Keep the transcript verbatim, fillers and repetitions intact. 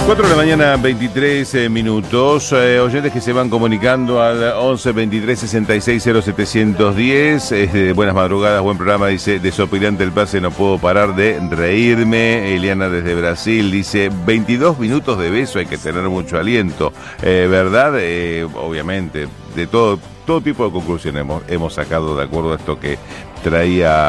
cuatro de la mañana, veintitrés eh, minutos. Eh, oyentes que se van comunicando al once veintitrés sesenta y seis cero setecientos diez. Eh, buenas madrugadas, buen programa. Dice, desopilante el pase, no puedo parar de reírme. Eliana desde Brasil dice, veintidós minutos de beso, hay que tener mucho aliento. Eh, ¿Verdad? Eh, obviamente, de todo, todo tipo de conclusiones hemos, hemos sacado de acuerdo a esto que traía